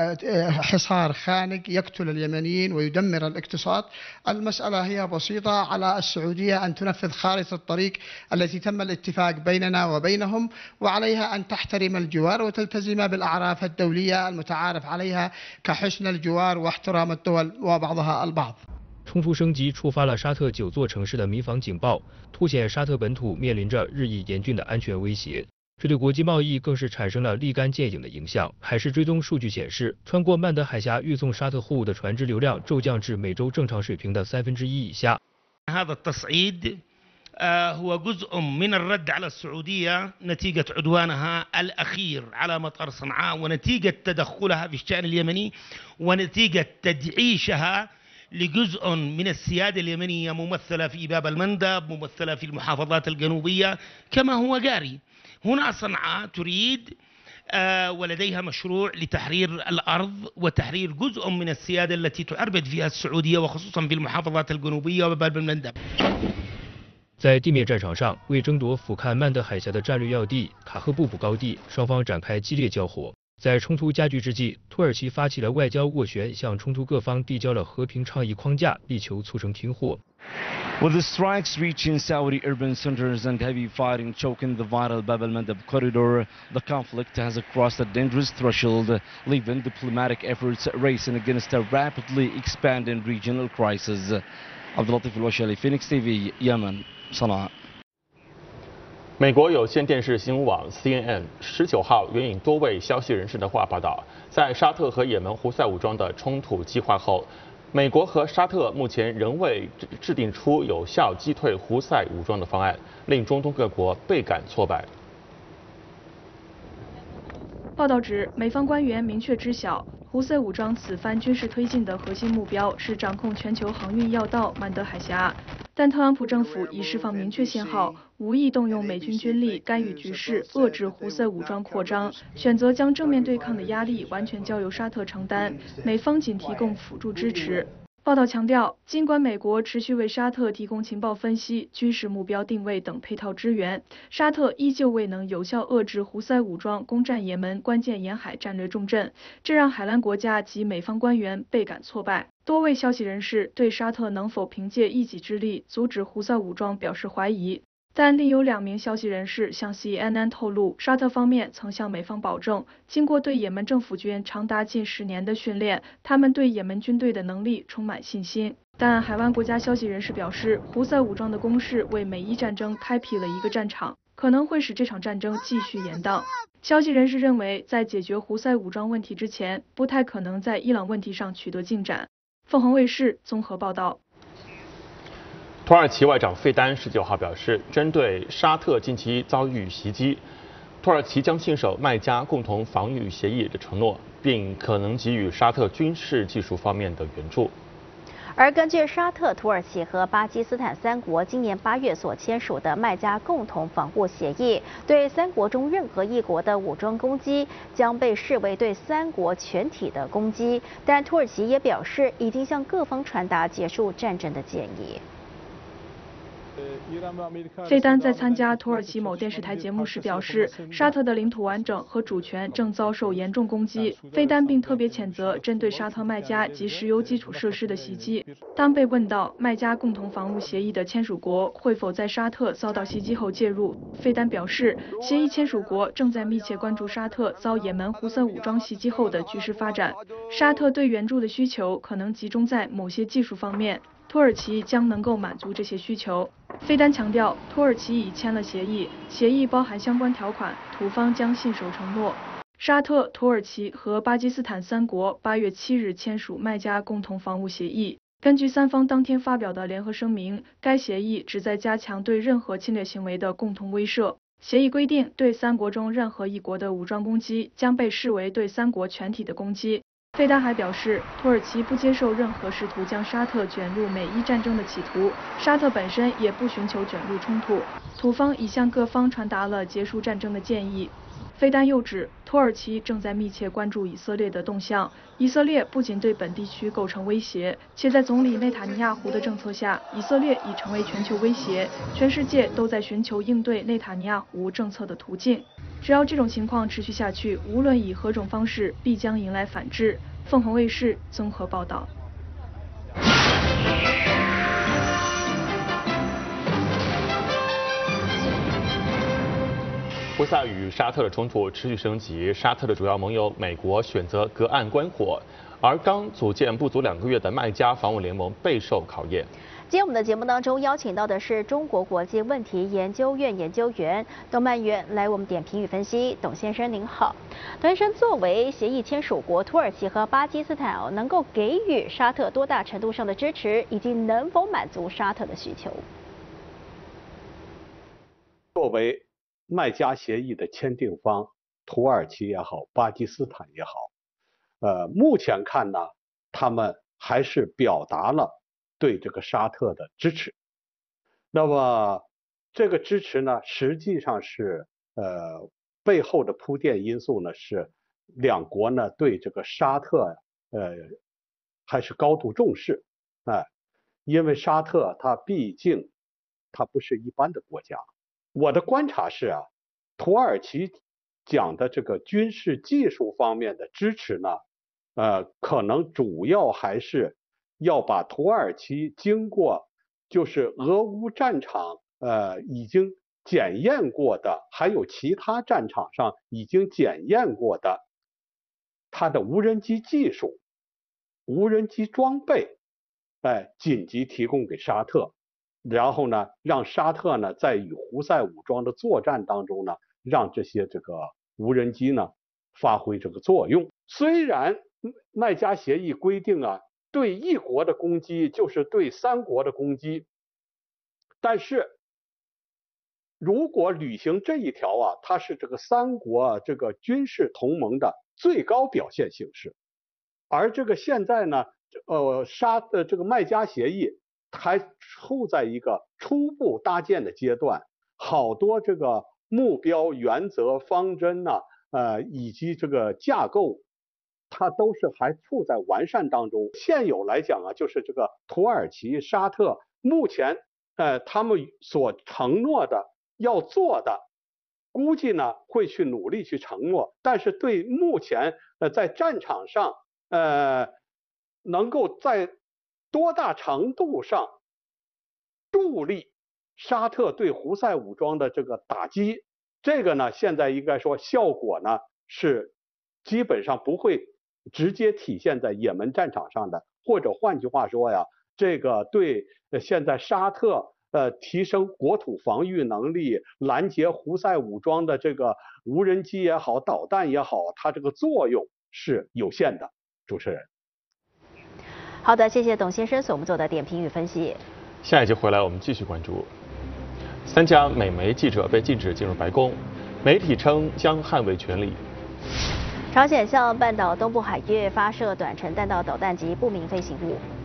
حصار خانق يقتل اليمنيين ويدمر الاقتصاد. المسألة هي بسيطة، على السعودية أن تنفذ خارطة الطريق التي تم الاتفاق بيننا وبينهم، وعليها أن تحترم الجوار وتلتزم بالأعراف الدولية المتعارف عليها كحسن الجوار واحترام الدول وبعضها البعض。 冲突升级触发了沙特9座城市的民防警报，凸显沙特本土面临着日益严峻的安全威胁。这对国际贸易更是产生了立竿见影的影响。海事追踪数据显示，穿过曼德海峡运送沙特货物的船只流量骤降至每周正常水平的1/3以下。 هذا التصعيد هو جزء من الرد على السعودية نتيجة عدوانها الأخير على مطار صنعاء ونتيجة تدخلها في الشأن اليمني ونتيجة تدعيشها لجزء من السيادة اليمنية ممثلة في باب المندب، ممثلة في المحافظات الجنوبية كما هو جاري. هنا صنعاء تريد ولديها مشروع لتحرير الأرض وتحرير جزء من السيادة التي تعربد فيها السعودية وخصوصا في المحافظات الجنوبية وباب المندب。 在地面战场上，为争夺俯瞰曼德海峡的战略要地卡赫布卜高地，双方展开激烈交火。在冲突加剧之际，土耳其发起了外交斡旋，向冲突各方递交了和平倡议框架，力求促成停火。 With the strikes reaching Saudi urban centers and heavy fighting choking the vital Bab al-Mandab corridor, the conflict has crossed a dangerous threshold, leaving diplomatic efforts racing against a rapidly expanding regional crisis. Abdulatif al-Washali, Phoenix TV, Yemen, Sana'a。 美国有线电视新闻网 CNN 19号援引多位消息人士的话报道，在沙特和也门胡塞武装的冲突激化后，美国和沙特目前仍未制定出有效击退胡塞武装的方案，令中东各国倍感挫败。 报道指，美方官员明确知晓，胡塞武装此番军事推进的核心目标是掌控全球航运要道曼德海峡，但特朗普政府已释放明确信号，无意动用美军军力干预局势，遏制胡塞武装扩张，选择将正面对抗的压力完全交由沙特承担，美方仅提供辅助支持。报道强调，尽管美国持续为沙特提供情报分析、军事目标定位等配套支援，沙特依旧未能有效遏制胡塞武装攻占也门关键沿海战略重镇，这让海湾国家及美方官员倍感挫败。多位消息人士对沙特能否凭借一己之力阻止胡塞武装表示怀疑。但另有2名消息人士向 CNN 透露，沙特方面曾向美方保证，经过对也门政府军长达近10年的训练，他们对也门军队的能力充满信心。但海湾国家消息人士表示，胡塞武装的攻势为美伊战争开辟了一个战场，可能会使这场战争继续延宕。消息人士认为，在解决胡塞武装问题之前，不太可能在伊朗问题上取得进展。凤凰卫视综合报道。 土耳其外长费丹19号表示，针对沙特近期遭遇袭击，土耳其将信守麦加共同防御协议的承诺，并可能给予沙特军事技术方面的援助。 而根据沙特、土耳其和巴基斯坦3国今年8月所签署的麦加共同防护协议，对3国中任何一国的武装攻击将被视为对3国全体的攻击。但土耳其也表示，已经向各方传达结束战争的建议。 费丹在参加土耳其某电视台节目时表示，沙特的领土完整和主权正遭受严重攻击。费丹并特别谴责针对沙特麦加及石油基础设施的袭击。当被问到麦加共同防务协议的签署国会否在沙特遭到袭击后介入，费丹表示，协议签署国正在密切关注沙特遭也门胡塞武装袭击后的局势发展。沙特对援助的需求可能集中在某些技术方面，土耳其将能够满足这些需求。费丹强调，土耳其已签了协议，协议包含相关条款，土方将信守承诺。沙特、土耳其和巴基斯坦3国8月7日签署麦加共同防务协议。根据3方当天发表的联合声明，该协议旨在加强对任何侵略行为的共同威慑。协议规定，对3国中任何一国的武装攻击将被视为对3国全体的攻击。费丹还表示，土耳其不接受任何试图将沙特卷入美伊战争的企图，沙特本身也不寻求卷入冲突。土方已向各方传达了结束战争的建议。 费丹又指，土耳其正在密切关注以色列的动向。以色列不仅对本地区构成威胁，且在总理内塔尼亚胡的政策下，以色列已成为全球威胁。全世界都在寻求应对内塔尼亚胡政策的途径。只要这种情况持续下去，无论以何种方式，必将迎来反制。凤凰卫视综合报道。 胡塞与沙特的冲突持续升级，沙特的主要盟友美国选择隔岸观火，而刚组建不足2个月的麦加防务联盟备受考验。 今天我们的节目当中邀请到的是中国国际问题研究院研究员董曼元来我们点评与分析。董先生您好，董先生，作为协议签署国，土耳其和巴基斯坦能够给予沙特多大程度上的支持，以及能否满足沙特的需求？ 作为麦加协议的签订方，土耳其也好，巴基斯坦也好，目前看呢，他们还是表达了对这个沙特的支持。那么这个支持呢，实际上是背后的铺垫因素呢，是两国呢对这个沙特还是高度重视，因为沙特它毕竟它不是一般的国家。我的观察是啊，土耳其讲的这个军事技术方面的支持呢，可能主要还是要把土耳其经过就是俄乌战场已经检验过的，还有其他战场上已经检验过的它的无人机技术、无人机装备，紧急提供给沙特。然后呢，让沙特呢在与胡塞武装的作战当中呢，让这些这个无人机呢发挥这个作用。虽然麦加协议规定啊，对一国的攻击就是对3国的攻击，但是如果履行这一条啊，它是这个3国这个军事同盟的最高表现形式。而这个现在呢，这个麦加协议还处在一个初步搭建的阶段，好多这个目标、原则、方针呢，以及这个架构，它都是还处在完善当中。现有来讲啊，就是这个土耳其、沙特目前他们所承诺的要做的，估计呢会去努力去承诺，但是对目前在战场上能够在多大程度上助力沙特对胡塞武装的这个打击，这个呢现在应该说效果呢是基本上不会直接体现在也门战场上的，或者换句话说呀，这个对现在沙特提升国土防御能力、拦截胡塞武装的这个无人机也好、导弹也好，它这个作用是有限的。主持人。 好的，谢谢董先生所我们做的点评与分析。 下一集回来，我们继续关注3家美媒记者被禁止进入白宫，媒体称将捍卫权利。 朝鲜向半岛东部海域发射短程弹道导弹及不明飞行物。